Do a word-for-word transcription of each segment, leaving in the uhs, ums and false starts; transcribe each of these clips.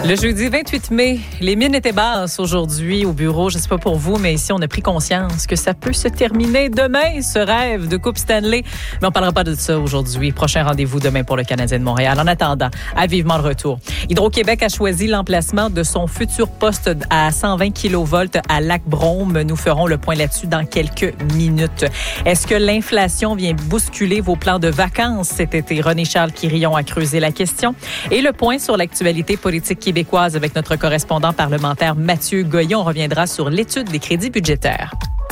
Le jeudi vingt-huit mai, les mines étaient basses aujourd'hui au bureau. Je ne sais pas pour vous, mais ici, on a pris conscience que ça peut se terminer demain, ce rêve de Coupe Stanley. Mais on ne parlera pas de ça aujourd'hui. Prochain rendez-vous demain pour le Canadien de Montréal. En attendant, à vivement le retour. Hydro-Québec a choisi l'emplacement de son futur poste à cent vingt kilovolts à Lac-Brome. Nous ferons le point là-dessus dans quelques minutes. Est-ce que l'inflation vient bousculer vos plans de vacances cet été? René-Charles Quirillon a creusé la question. Et le point sur l'actualité politique québécoise avec notre correspondant parlementaire Mathieu Goyon. On reviendra sur l'étude des crédits budgétaires.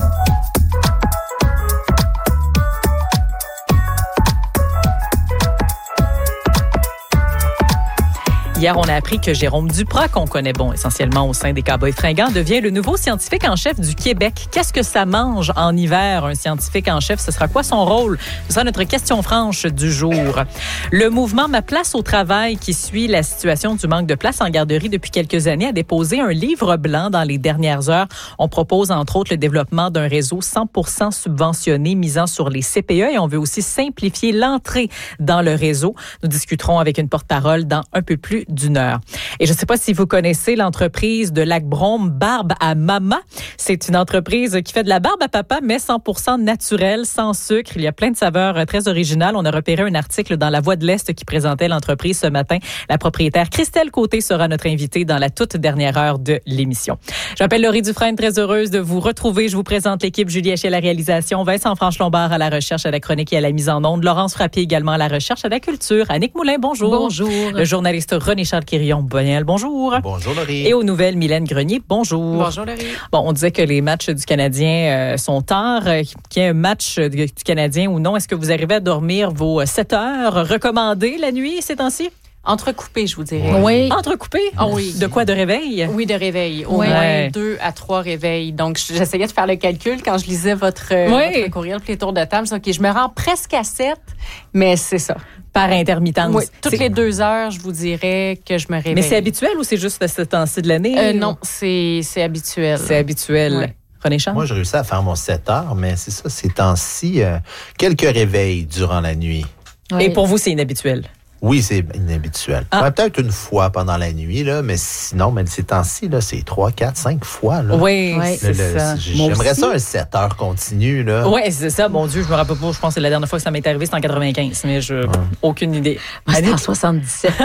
Hier, on a appris que Jérôme Duprat, qu'on connaît bon essentiellement au sein des Cowboys fringants, devient le nouveau scientifique en chef du Québec. Qu'est-ce que ça mange en hiver, un scientifique en chef? Ce sera quoi son rôle? Ce sera notre question franche du jour. Le mouvement Ma place au travail, qui suit la situation du manque de place en garderie depuis quelques années, a déposé un livre blanc dans les dernières heures. On propose entre autres le développement d'un réseau cent pour cent subventionné misant sur les C P E et on veut aussi simplifier l'entrée dans le réseau. Nous discuterons avec une porte-parole dans un peu plus d'une heure. Et je ne sais pas si vous connaissez l'entreprise de Lac-Brome, Barbe à Mama. C'est une entreprise qui fait de la barbe à papa, mais cent pour cent naturelle, sans sucre. Il y a plein de saveurs très originales. On a repéré un article dans La Voix de l'Est qui présentait l'entreprise ce matin. La propriétaire Christelle Côté sera notre invitée dans la toute dernière heure de l'émission. Je m'appelle Laurie Dufresne, très heureuse de vous retrouver. Je vous présente l'équipe. Julie Hachey à la réalisation, Vincent Franche-Lombard à la recherche, à la chronique et à la mise en onde, Laurence Frappier également à la recherche, à la culture, Annick Moulin, bonjour. Bonjour. Le journaliste René-Charles Quirillon, bonjour. Bonjour, Laurie. Et aux nouvelles, Mylène Grenier, bonjour. Bonjour, Laurie. Bon, on disait que les matchs du Canadien euh, sont tard. Euh, qu'il y ait un match du Canadien ou non, est-ce que vous arrivez à dormir vos sept heures recommandées la nuit ces temps-ci? Entrecoupé, je vous dirais. Oui. Entrecoupé? Ah oui. De quoi, de réveil? Oui, de réveil. Au Ouais. moins deux à trois réveils. Donc, j'essayais de faire le calcul quand je lisais votre, Oui. votre courriel pour les tours de table. Je dis, OK, je me rends presque à sept, mais c'est ça. Par intermittence. Oui, toutes C'est... les deux heures, je vous dirais que je me réveille. Mais c'est habituel ou c'est juste à ce temps-ci de l'année? Euh, non, c'est, c'est habituel. C'est habituel. Oui. René Charles? Moi, j'ai réussi à faire mon sept heures, mais c'est ça, ces temps-ci, euh, quelques réveils durant la nuit. Oui. Et pour vous, c'est inhabituel? Oui, c'est inhabituel. Ah. Ouais, peut-être une fois pendant la nuit, là, mais sinon, mais ces temps-ci, là, c'est trois, quatre, cinq fois. Là. Oui, Ouais. c'est Le- le- ça. J'aimerais Moi ça aussi. un sept heures continu. Là. Oui, c'est ça. Mon Dieu, je me rappelle pas. Je pense que la dernière fois que ça m'est arrivé, c'était en quatre-vingt-quinze, mais je aucune idée. Moi, c'était Annick? en soixante-dix-sept.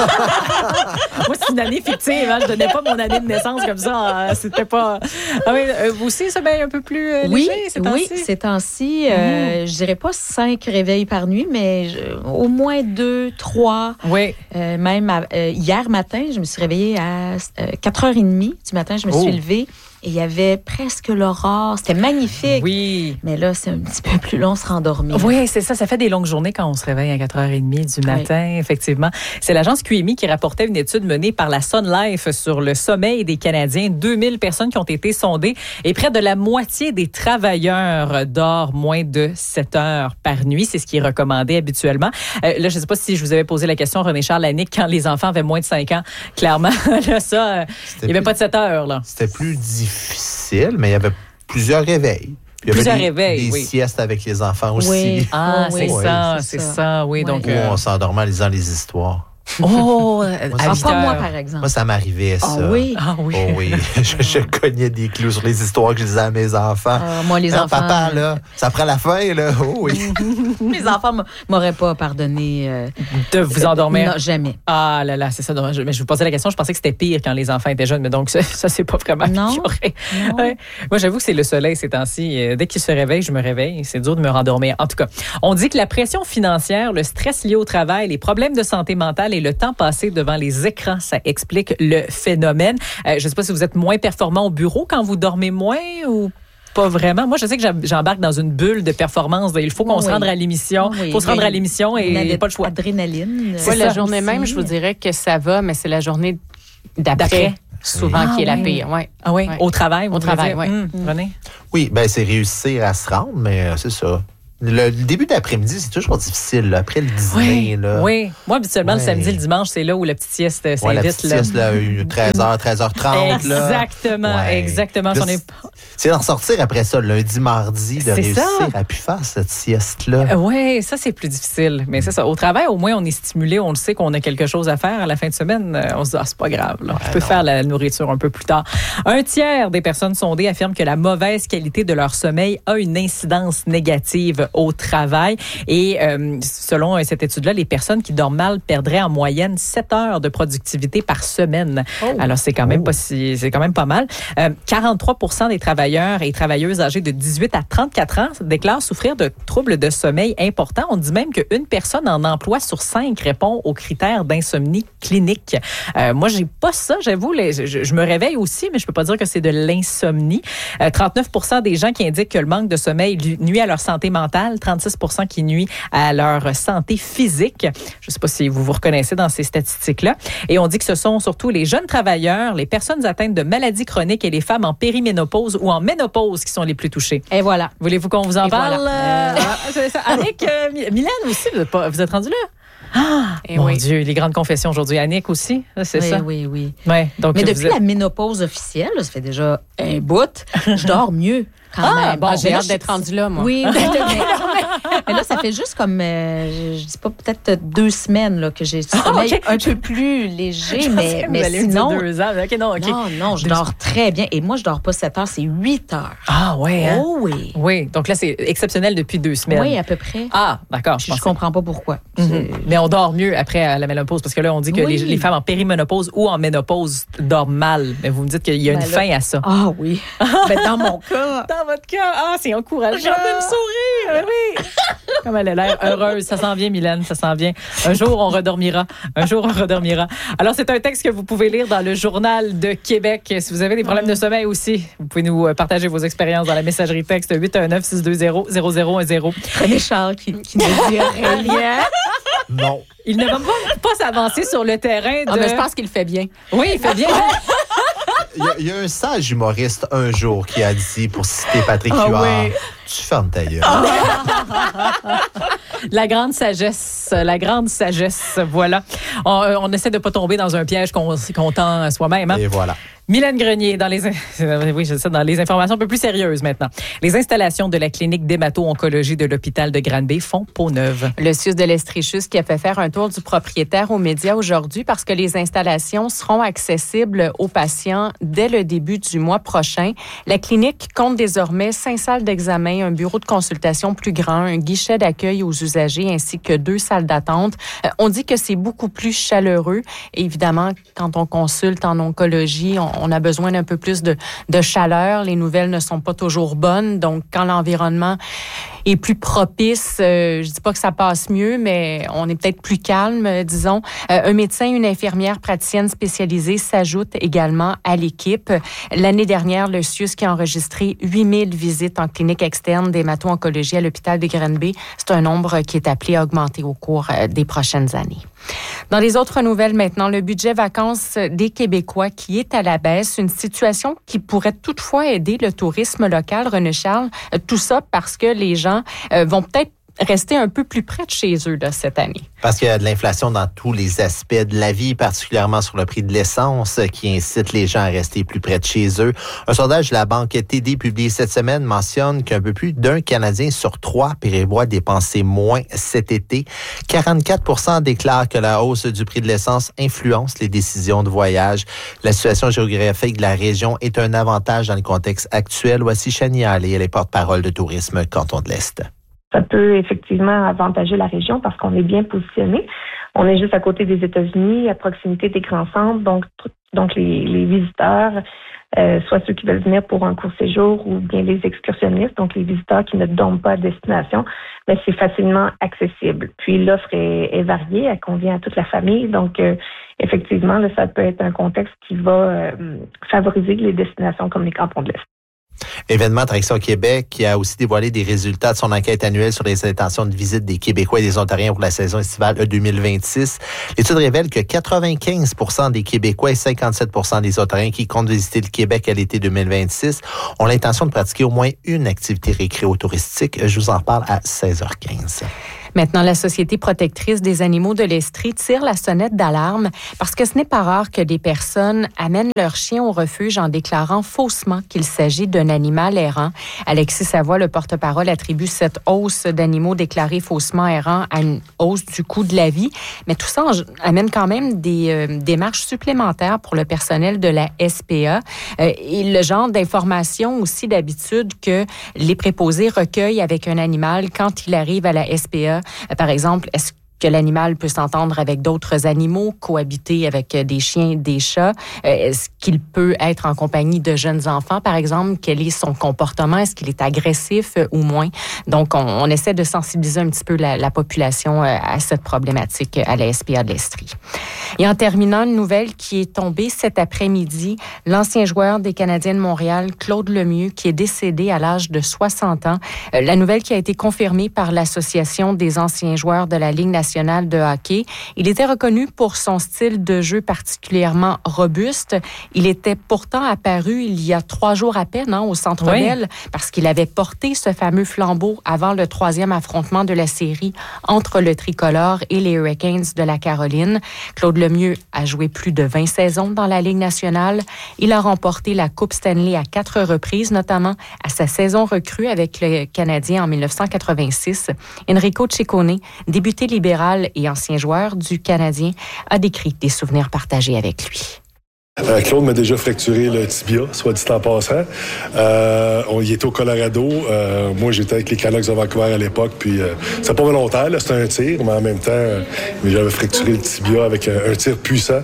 Moi, c'est une année fictive. Hein? Je donnais pas mon année de naissance comme ça. Euh, C'était pas. Ah oui, euh, vous aussi, c'est bien un peu plus euh, Oui, léger ces oui, temps-ci? ces temps-ci, euh, je dirais pas cinq réveils par nuit, mais je- au moins deux, trois. Oui. Euh, même à- euh, hier matin, je me suis réveillée à euh, quatre heures trente du matin. Je me suis Oh. levée et il y avait presque l'aurore. C'était magnifique. Oui. Mais là, c'est un petit peu plus long se rendormir. Oui, c'est ça. Ça fait des longues journées quand on se réveille à quatre heures trente du matin, effectivement. C'est l'agence Q M I qui rapportait une étude menée par la Sun Life sur le sommeil des Canadiens. deux mille personnes qui ont été sondées et près de la moitié des travailleurs dorment moins de sept heures par nuit. C'est ce qui est recommandé habituellement. Euh, là, je ne sais pas si je vous avais posé la question, René-Charles, Annick, quand les enfants avaient moins de cinq ans. Clairement, là, ça, euh, il n'y avait plus- pas de sept heures, là. C'était plus difficile, mais il y avait plusieurs réveils. Puis il y avait Plusieurs des, réveils, des oui. siestes avec les enfants aussi. Oui. Ah, Oh, c'est oui. ça, Oui, c'est c'est ça. Oui, Ouais. donc... Où euh, on s'endormait en lisant les histoires. Oh, à Ah, huit pas moi, heures. par exemple. Moi, ça m'arrivait, ça. Ah oui? Ah oui. Oh oui, je, je cognais des clous sur les histoires que je disais à mes enfants. Ah, moi, les Hein, enfants. papa, là, ça prend la fin, là. Oh oui. Les enfants m- m'auraient pas pardonné. euh, De vous endormir. Non, jamais. Ah là là, c'est ça. dommage. Mais je vous posais la question, je pensais que c'était pire quand les enfants étaient jeunes, mais donc ça, ça c'est pas vraiment Non. amélioré. Non. Ouais. Moi, j'avoue que c'est le soleil ces temps-ci. Euh, Dès qu'il se réveille, je me réveille. C'est dur de me rendormir. En tout cas, on dit que la pression financière, le stress lié au travail, les problèmes de santé mentale et le temps passé devant les écrans, ça explique le phénomène. Euh, je ne sais pas si vous êtes moins performant au bureau quand vous dormez moins ou pas vraiment. Moi, je sais que j'em- j'embarque dans une bulle de performance. Il faut qu'on Oui. se rende à l'émission. Il Oui. faut se rendre à l'émission Une et adé- pas le choix. Adrénaline. C'est Ouais, ça la journée aussi. même, je vous dirais que ça va, mais c'est la journée d'après, D'après. souvent Ah qui est la oui. pire. Ouais. Ah oui, Ouais. au travail. vous Au voulez travail, dire? oui. Hum, René? Oui, ben c'est réussir à se rendre, mais euh, c'est ça. Le, le début d'après-midi, c'est toujours difficile, là, après le dîner. Oui, là. oui. Moi, habituellement, Ouais. le samedi, le dimanche, c'est là où la petite sieste s'invite. Ouais, la petite là. sieste, là, treize heures, treize heures trente. Exactement, là. Ouais. exactement. Là, J'en ai... C'est d'en sortir après ça, lundi, mardi, de C'est réussir ça. à pu faire cette sieste-là. Euh, oui, ça, c'est plus difficile. Mais c'est ça. Au travail, au moins, on est stimulé. On le sait qu'on a quelque chose à faire à la fin de semaine. Euh, On se dit, ah, c'est pas grave. Là. Ouais, Je peux non. faire la nourriture un peu plus tard. Un tiers des personnes sondées affirment que la mauvaise qualité de leur sommeil a une incidence négative au travail. Et euh, selon cette étude-là, les personnes qui dorment mal perdraient en moyenne sept heures de productivité par semaine. Oh. Alors, c'est quand même Oh. pas si, c'est quand même pas mal. Euh, quarante-trois pour cent des travailleurs et travailleuses âgés de dix-huit à trente-quatre ans déclarent souffrir de troubles de sommeil importants. On dit même qu'une personne en emploi sur cinq répond aux critères d'insomnie clinique. Euh, moi, j'ai pas ça, j'avoue. Les, je, je me réveille aussi, mais je peux pas dire que c'est de l'insomnie. Euh, trente-neuf pour cent des gens qui indiquent que le manque de sommeil nuit à leur santé mentale, trente-six pour cent qui nuit à leur santé physique. Je sais pas si vous vous reconnaissez dans ces statistiques-là. Et on dit que ce sont surtout les jeunes travailleurs, les personnes atteintes de maladies chroniques et les femmes en périménopause ou en ménopause qui sont les plus touchées. Et voilà. Voulez-vous qu'on vous en Et parle? voilà. Euh, ah, c'est ça. Annick, euh, Mylène aussi, vous êtes, pas, vous êtes rendu là? Ah, Eh mon oui. Dieu, les grandes confessions aujourd'hui. Annick aussi, c'est oui, ça? oui, oui. Ouais, donc Mais vous depuis êtes- la ménopause officielle, là, ça fait déjà un bout, je dors mieux quand Ah, même. bon, Ah, j'ai Mais là, hâte d'être rendue là, moi. Oui, mais, mais- mais là, ça fait juste comme, euh, je, je dis pas, peut-être deux semaines là, que j'ai du sommeil ok. un peu plus léger, Je pensais mais, que vous mais alliez me dire sinon... deux ans. OK, non, OK. Non, non, je Deux- dors très bien. Et moi, je dors pas sept heures, c'est huit heures. Ah, ouais, hein? Oh oui. Oui, donc là, c'est exceptionnel depuis deux semaines. Oui, à peu près. Ah, d'accord. je, Je, je pensais- comprends pas pourquoi. Mhm. C'est- Mais on dort mieux après euh, la ménopause parce que là, on dit que Oui. les, les femmes en périménopause ou en ménopause dorment mal. Mais vous me dites qu'il y a une Ben là- fin à ça. Ah oui. Ben, dans mon cas, Dans votre cas, ah, c'est encourageant. Regardez le sourire. Oui. Comme elle a l'air heureuse. Ça s'en vient, Mylène, ça s'en vient. Un jour, on redormira. Un jour, on redormira. Alors, c'est un texte que vous pouvez lire dans le Journal de Québec. Si vous avez des problèmes de sommeil aussi, vous pouvez nous euh, partager vos expériences dans la messagerie texte huit un neuf, six deux zéro, zéro zéro un zéro. René Charles qui, qui ne dit rien. Non. Il ne va pas, pas s'avancer sur le terrain de... Ah, mais je pense qu'il le fait bien. Oui, il fait bien. Il y, a, il y a un sage humoriste un jour qui a dit, pour citer Patrick Ah Huard, oui. tu fermes ta gueule. La grande sagesse, la grande sagesse, voilà. On, euh, on essaie de pas tomber dans un piège qu'on qu'on tend à soi-même. Hein? Et voilà. Mylène Grenier, dans les, oui, je sais, dans les informations un peu plus sérieuses maintenant. Les installations de la clinique d'hémato-oncologie de l'hôpital de Granby font peau neuve. Le C I U S de l'Estrichus qui a fait faire un tour du propriétaire aux médias aujourd'hui parce que les installations seront accessibles aux patients dès le début du mois prochain. La clinique compte désormais cinq salles d'examen, un bureau de consultation plus grand, un guichet d'accueil aux usagers ainsi que deux salles d'attente. Euh, on dit que c'est beaucoup plus chaleureux. Et évidemment, quand on consulte en oncologie, on, on a besoin d'un peu plus de, de chaleur. Les nouvelles ne sont pas toujours bonnes. Donc, quand l'environnement est plus propice, euh, je dis pas que ça passe mieux, mais on est peut-être plus calme, euh, disons. Euh, un médecin, une infirmière praticienne spécialisée s'ajoute également à l'équipe. L'année dernière, le C I U S qui a enregistré huit mille visites en clinique externe d'hémato-oncologie à l'hôpital de Granby. C'est un nombre qui est appelé à augmenter au cours euh, des prochaines années. Dans les autres nouvelles maintenant, le budget vacances des Québécois qui est à la baisse, une situation qui pourrait toutefois aider le tourisme local, René Charles. Euh, tout ça parce que les gens euh, vont peut-être rester un peu plus près de chez eux là, cette année. Parce qu'il y a de l'inflation dans tous les aspects de la vie, particulièrement sur le prix de l'essence, qui incite les gens à rester plus près de chez eux. Un sondage de la banque T D publié cette semaine mentionne qu'un peu plus d'un Canadien sur trois prévoit dépenser moins cet été. quarante-quatre pour cent déclarent que la hausse du prix de l'essence influence les décisions de voyage. La situation géographique de la région est un avantage dans le contexte actuel. Voici Chani Allé, elle est porte-parole de Tourisme Canton de l'Est. Ça peut effectivement avantager la région parce qu'on est bien positionné. On est juste à côté des États-Unis, à proximité des grands centres. Donc, donc les, les visiteurs, euh, soit ceux qui veulent venir pour un court séjour ou bien les excursionnistes, donc les visiteurs qui ne dorment pas à destination, mais c'est facilement accessible. Puis l'offre est, est variée, elle convient à toute la famille. Donc, euh, effectivement, là, ça peut être un contexte qui va euh, favoriser les destinations comme les cantons de l'Est. Événement Attraction Québec qui a aussi dévoilé des résultats de son enquête annuelle sur les intentions de visite des Québécois et des Ontariens pour la saison estivale deux mille vingt-six. L'étude révèle que quatre-vingt-quinze pour cent des Québécois et cinquante-sept pour cent des Ontariens qui comptent visiter le Québec à l'été deux mille vingt-six ont l'intention de pratiquer au moins une activité récréo-touristique. Je vous en parle à seize heures quinze. Maintenant, la Société protectrice des animaux de l'Estrie tire la sonnette d'alarme parce que ce n'est pas rare que des personnes amènent leur chien au refuge en déclarant faussement qu'il s'agit d'un animal errant. Alexis Savoie, le porte-parole, attribue cette hausse d'animaux déclarés faussement errants à une hausse du coût de la vie. Mais tout ça amène quand même des euh, démarches supplémentaires pour le personnel de la S P A euh, et le genre d'informations aussi d'habitude que les préposés recueillent avec un animal quand il arrive à la S P A. Par exemple, est-ce que l'animal peut s'entendre avec d'autres animaux, cohabiter avec des chiens, des chats? Est-ce qu'il peut être en compagnie de jeunes enfants, par exemple? Quel est son comportement? Est-ce qu'il est agressif ou moins? Donc, on, on essaie de sensibiliser un petit peu la, la population à cette problématique à la S P A de l'Estrie. Et en terminant, une nouvelle qui est tombée cet après-midi, l'ancien joueur des Canadiens de Montréal, Claude Lemieux, qui est décédé à l'âge de soixante ans. La nouvelle qui a été confirmée par l'Association des anciens joueurs de la Ligue nationale de hockey. Il était reconnu pour son style de jeu particulièrement robuste. Il était pourtant apparu il y a trois jours à peine hein, au Centre Bell oui. parce qu'il avait porté ce fameux flambeau avant le troisième affrontement de la série entre le Tricolore et les Hurricanes de la Caroline. Claude Lemieux a joué plus de vingt saisons dans la Ligue nationale. Il a remporté la Coupe Stanley à quatre reprises, notamment à sa saison recrue avec le Canadien en dix-neuf cent quatre-vingt-six. Enrico Ciccone, débuté libéral et ancien joueur du Canadien, a décrit des souvenirs partagés avec lui. Euh, Claude m'a déjà fracturé le tibia, soit dit en passant. Euh, on y était au Colorado. Euh, moi, j'étais avec les Canucks de Vancouver à l'époque, puis euh, c'était pas volontaire, là, c'était un tir, mais en même temps, euh, j'avais fracturé le tibia avec un, un tir puissant.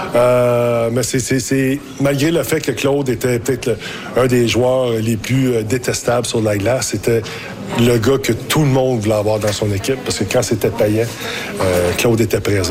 Euh, mais c'est, c'est, c'est malgré le fait que Claude était peut-être le, un des joueurs les plus euh, détestables sur la glace, c'était le gars que tout le monde voulait avoir dans son équipe, parce que quand c'était payant, euh, Claude était présent.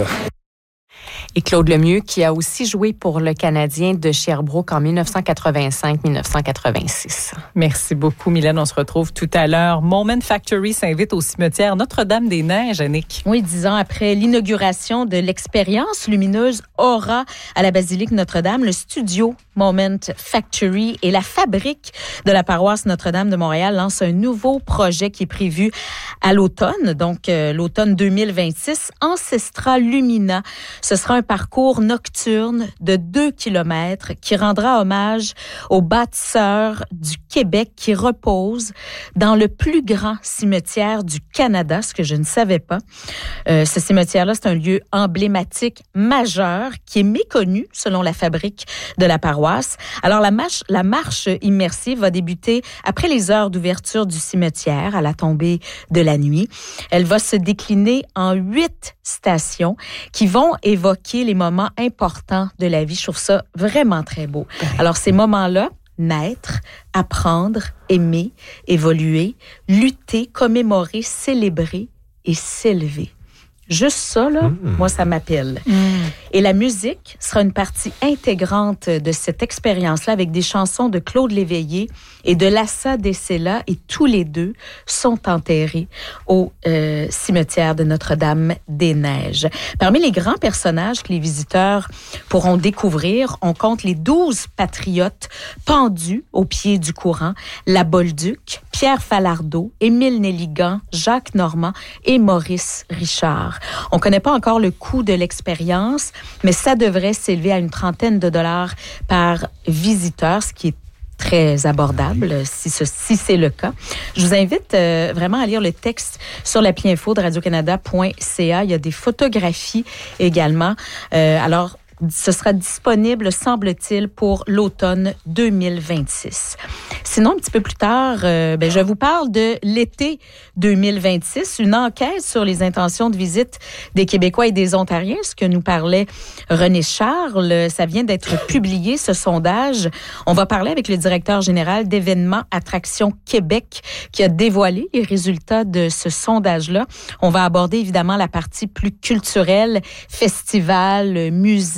Et Claude Lemieux, qui a aussi joué pour le Canadien de Sherbrooke en dix-neuf cent quatre-vingt-cinq dix-neuf cent quatre-vingt-six. Merci beaucoup, Mylène. On se retrouve tout à l'heure. Moment Factory s'invite au cimetière Notre-Dame-des-Neiges, Annick. Oui, dix ans après l'inauguration de l'expérience lumineuse Aura à la basilique Notre-Dame, le studio Moment Factory et la fabrique de la paroisse Notre-Dame de Montréal lancent un nouveau projet qui est prévu à l'automne, donc euh, l'automne deux mille vingt-six, Ancestra Lumina. Ce sera un parcours nocturne de deux kilomètres qui rendra hommage aux bâtisseurs du Québec qui reposent dans le plus grand cimetière du Canada, ce que je ne savais pas. Euh, ce cimetière-là, c'est un lieu emblématique majeur qui est méconnu selon la fabrique de la paroisse. Alors, la marche, la marche immersive va débuter après les heures d'ouverture du cimetière à la tombée de la nuit. Elle va se décliner en huit stations qui vont évoquer les moments importants de la vie. Je trouve ça vraiment très beau. Alors, ces moments-là, naître, apprendre, aimer, évoluer, lutter, commémorer, célébrer et s'élever. Juste ça, là, mmh. moi, ça m'appelle. Mmh. Et la musique sera une partie intégrante de cette expérience-là avec des chansons de Claude Léveillé et de Lassa Dessela, et tous les deux sont enterrés au euh, cimetière de Notre-Dame-des-Neiges. Parmi les grands personnages que les visiteurs pourront découvrir, on compte les douze patriotes pendus au pied du courant, la Bolduc, Pierre Falardeau, Émile Nelligan, Jacques Normand et Maurice Richard. On ne connaît pas encore le coût de l'expérience, mais ça devrait s'élever à une trentaine de dollars par visiteur, ce qui est très abordable, si, ce, si c'est le cas. Je vous invite euh, vraiment à lire le texte sur l'appli info de radio canada point c a. Il y a des photographies également. Euh, alors, ce sera disponible, semble-t-il, pour l'automne deux mille vingt-six. Sinon, un petit peu plus tard, euh, ben, je vous parle de l'été deux mille vingt-six, une enquête sur les intentions de visite des Québécois et des Ontariens, ce que nous parlait René Charles. Ça vient d'être publié, ce sondage. On va parler avec le directeur général d'Événements Attraction Québec qui a dévoilé les résultats de ce sondage-là. On va aborder évidemment la partie plus culturelle, festival, musée,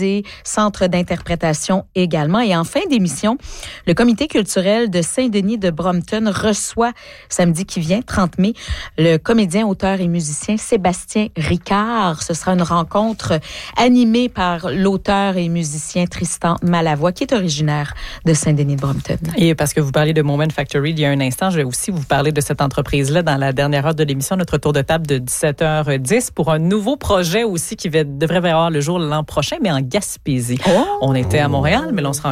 musée, centre d'interprétation également. Et en fin d'émission, le comité culturel de Saint-Denis de Brompton reçoit samedi qui vient, trente mai, le comédien, auteur et musicien Sébastien Ricard. Ce sera une rencontre animée par l'auteur et musicien Tristan Malavoie, qui est originaire de Saint-Denis de Brompton. Et parce que vous parlez de Moment Factory il y a un instant, je vais aussi vous parler de cette entreprise-là dans la dernière heure de l'émission, notre tour de table de dix-sept heures dix, pour un nouveau projet aussi qui va, devrait avoir le jour l'an prochain, mais en Gaspésie. Oh! On était à Montréal, mais là, on sera